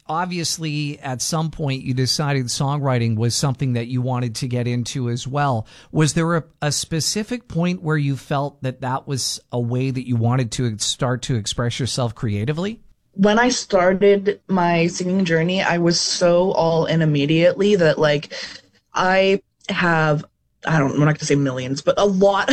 obviously at some point you decided songwriting was something that you wanted to get into as well. Was there a specific point where you felt that that was a way that you wanted to start to express yourself creatively? When I started my singing journey, I was so all in immediately that like I have, I'm not going to say millions, but a lot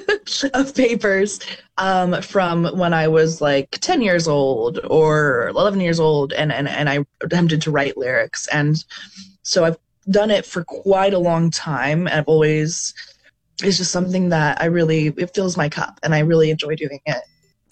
of papers from when I was like 10 years old or 11 years old, and I attempted to write lyrics. And so I've done it for quite a long time. And it's just something that it fills my cup, and I really enjoy doing it.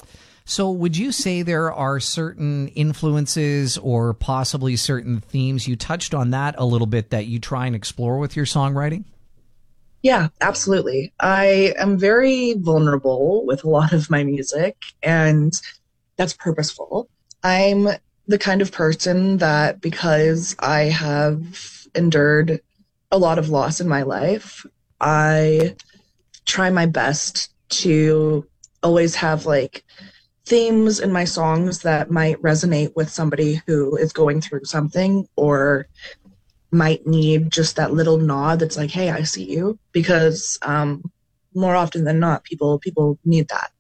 So would you say there are certain influences or possibly certain themes, you touched on that a little bit, that you try and explore with your songwriting? Yeah, absolutely. I am very vulnerable with a lot of my music, and that's purposeful. I'm the kind of person that, because I have endured a lot of loss in my life, I try my best to always have like themes in my songs that might resonate with somebody who is going through something or might need just that little nod that's like, hey, I see you. Because more often than not, people need that.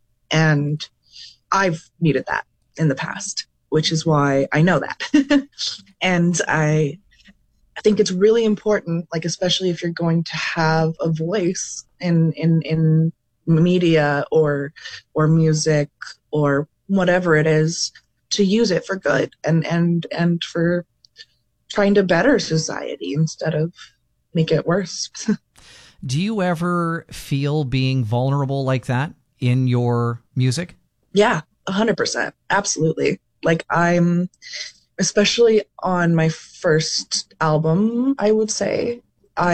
And I've needed that in the past, which is why I know that. And I think it's really important, like, especially if you're going to have a voice in media or music or whatever it is, to use it for good and for trying to better society instead of make it worse. Do you ever feel being vulnerable like that in your music? Yeah, 100%. Absolutely. Like, I'm, especially on my first album, I would say,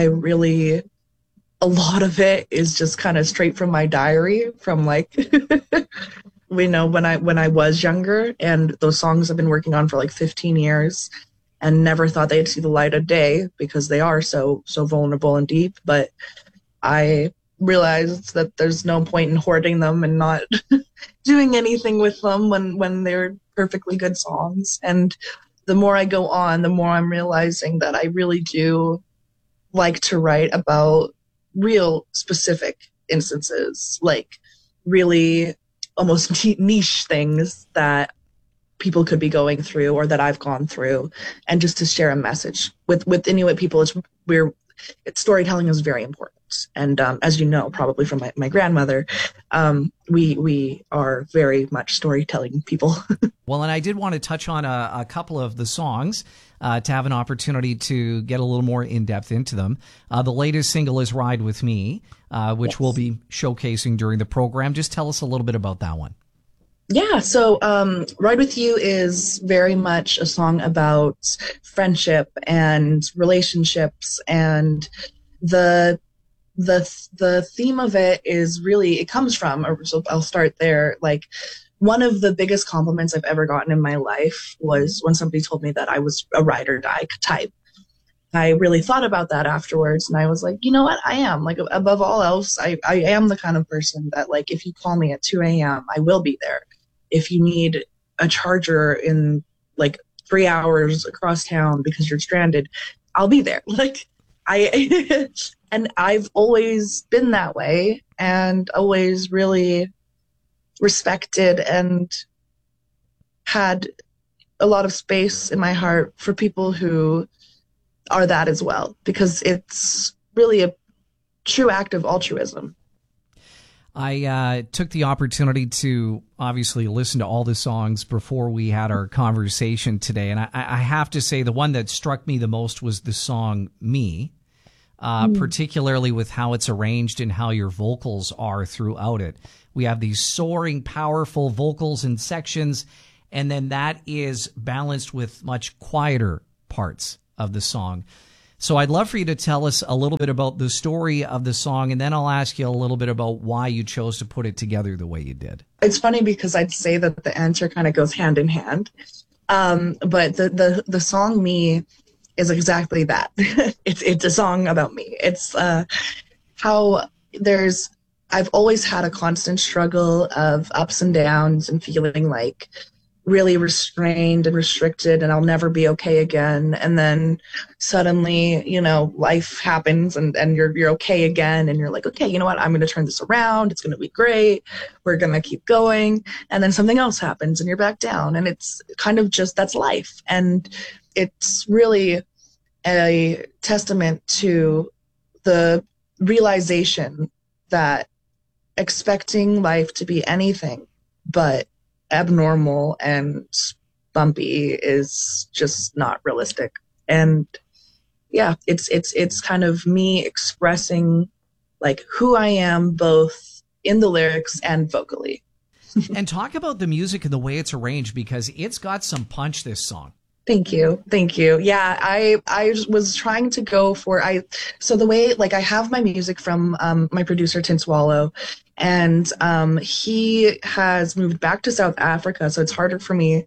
a lot of it is just kind of straight from my diary, from like, when I was younger, and those songs I've been working on for like 15 years and never thought they'd see the light of day because they are so vulnerable and deep. But I realized that there's no point in hoarding them and not doing anything with them when they're perfectly good songs. And the more I go on, the more I'm realizing that I really do like to write about real specific instances, like really almost niche things that people could be going through or that I've gone through, and just to share a message with Inuit people. Storytelling is very important. And as you know, probably from my grandmother, we are very much storytelling people. Well, and I did want to touch on a couple of the songs to have an opportunity to get a little more in-depth into them. The latest single is Ride With Me, which Yes. we'll be showcasing during the program. Just tell us a little bit about that one. Yeah, so Ride With You is very much a song about friendship and relationships, and the theme of it is really, it comes from, so I'll start there, like, one of the biggest compliments I've ever gotten in my life was when somebody told me that I was a ride or die type. I really thought about that afterwards, and I was like, you know what, I am, like, above all else, I am the kind of person that, like, if you call me at 2 a.m., I will be there. If you need a charger in like 3 hours across town because you're stranded, I'll be there. Like, and I've always been that way, and always really respected and had a lot of space in my heart for people who are that as well, because it's really a true act of altruism. I took the opportunity to obviously listen to all the songs before we had our conversation today. And I have to say the one that struck me the most was the song Me, particularly with how it's arranged and how your vocals are throughout it. We have these soaring, powerful vocals and sections, and then that is balanced with much quieter parts of the song. So I'd love for you to tell us a little bit about the story of the song, and then I'll ask you a little bit about why you chose to put it together the way you did. It's funny because I'd say that the answer kind of goes hand in hand. But the song Me is exactly that. It's a song about me. It's how I've always had a constant struggle of ups and downs and feeling like really restrained and restricted and I'll never be okay again. And then suddenly, life happens and you're okay again and you're like, okay, you know what? I'm going to turn this around. It's going to be great. We're going to keep going. And then something else happens and you're back down. And it's kind of just, that's life. And it's really a testament to the realization that expecting life to be anything but abnormal and bumpy is just not realistic. And yeah, it's kind of me expressing like who I am both in the lyrics and vocally. And talk about the music and the way it's arranged, because it's got some punch, this song. Thank you. Yeah, I was trying to go for so the way, like, I have my music from my producer Tin Swallow, and he has moved back to South Africa, so it's harder for me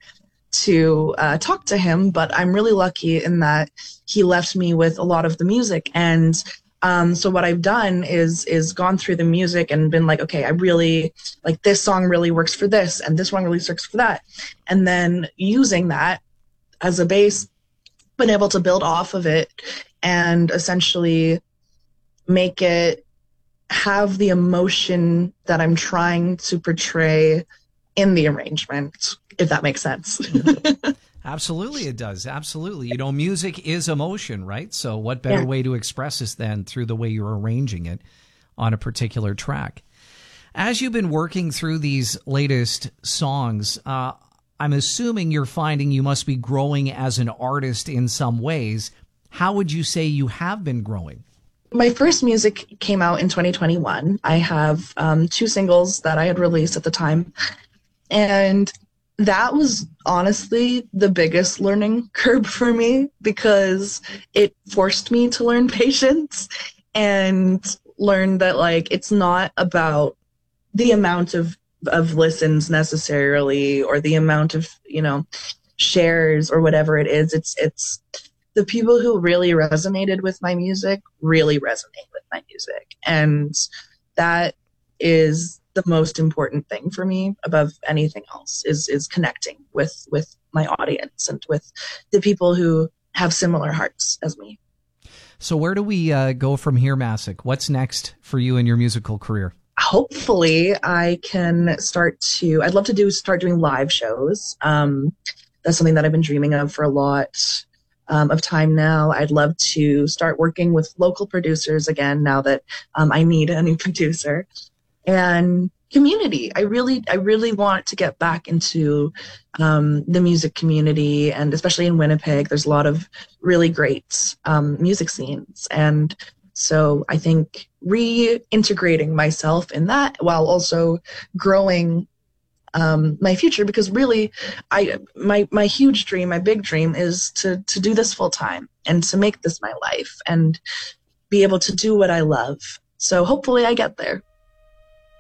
to talk to him. But I'm really lucky in that he left me with a lot of the music, and so what I've done is gone through the music and been like, okay, I really like this song really works for this, and this one really works for that, and then using that as a base, been able to build off of it and essentially make it have the emotion that I'm trying to portray in the arrangement, if that makes sense. Absolutely, it does. Absolutely. Music is emotion, right? So what better way to express this than through the way you're arranging it on a particular track? As you've been working through these latest songs, I'm assuming you're finding you must be growing as an artist in some ways. How would you say you have been growing? My first music came out in 2021. I have 2 singles that I had released at the time. And that was honestly the biggest learning curve for me, because it forced me to learn patience and learn that, like, it's not about the amount of listens necessarily, or the amount of shares or whatever it is. It's the people who really resonated with my music really resonate with my music, and that is the most important thing for me above anything else, is connecting with my audience and with the people who have similar hearts as me. So where do we go from here, Masik? What's next for you in your musical career? Hopefully I can I'd love to start doing live shows. That's something that I've been dreaming of for a lot of time now. I'd love to start working with local producers again, now that I need a new producer. And community. I really want to get back into the music community, and especially in Winnipeg, there's a lot of really great music scenes. And so I think reintegrating myself in that while also growing my future, because really my huge dream, my big dream is to do this full time and to make this my life and be able to do what I love. So hopefully I get there.